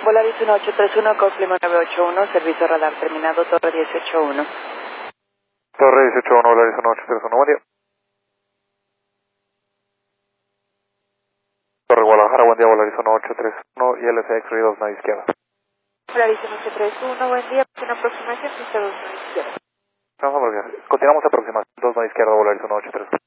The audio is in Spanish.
Volaris 1831, Cosplema 981, servicio radar terminado, Torre 181. Torre 181, Volaris 1831, buen día. Torre Guadalajara, buen día, Volaris 1831 y LCX ruidos nave izquierda. Volaris 1831, buen día, una aproximación, pista 2 izquierda. Continuamos aproximación 2 nave izquierda, Volaris 1831.